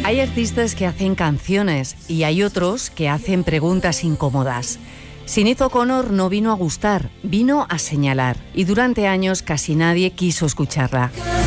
Hay artistas que hacen canciones y hay otros que hacen preguntas incómodas. Sinéad O'Connor no vino a gustar, vino a señalar, y durante años casi nadie quiso escucharla.